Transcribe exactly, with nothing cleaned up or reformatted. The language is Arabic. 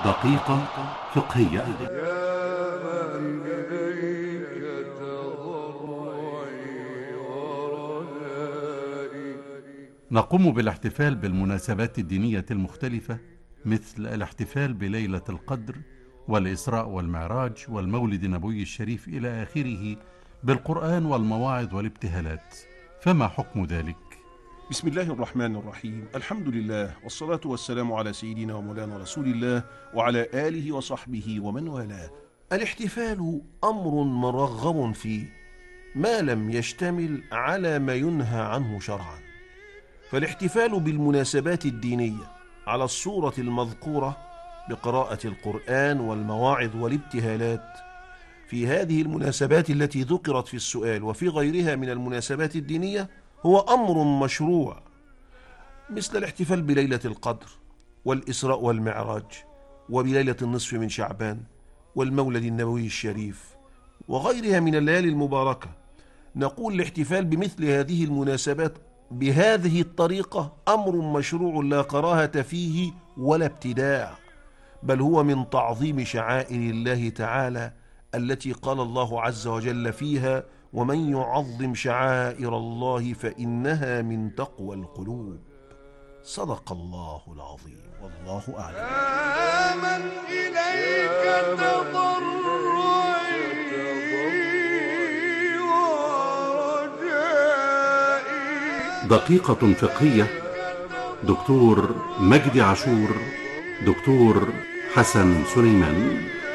دقيقة فقهية. يا من إليك تضرعي ورجائي. نقوم بالاحتفال بالمناسبات الدينية المختلفة، مثل الاحتفال بليلة القدر والإسراء والمعراج والمولد النبوي الشريف إلى آخره، بالقرآن والمواعظ والابتهالات. فما حكم ذلك؟ بسم الله الرحمن الرحيم. الحمد لله والصلاة والسلام على سيدنا ومولانا رسول الله وعلى آله وصحبه ومن والاه. الاحتفال أمر مرغب فيه ما لم يشتمل على ما ينهى عنه شرعا. فالاحتفال بالمناسبات الدينية على الصورة المذكورة بقراءة القرآن والمواعظ والابتهالات في هذه المناسبات التي ذكرت في السؤال وفي غيرها من المناسبات الدينية هو أمر مشروع، مثل الاحتفال بليلة القدر والإسراء والمعراج وبليلة النصف من شعبان والمولد النبوي الشريف وغيرها من الليالي المباركة. نقول الاحتفال بمثل هذه المناسبات بهذه الطريقة أمر مشروع لا كراهة فيه ولا ابتداع، بل هو من تعظيم شعائر الله تعالى التي قال الله عز وجل فيها: ومن يعظم شعائر الله فإنها من تقوى القلوب. صدق الله العظيم، والله أعلم. يا من إليك تضرعي ورجائي. دقيقة فقهية. دكتور مجدي عاشور، دكتور حسن سليمان.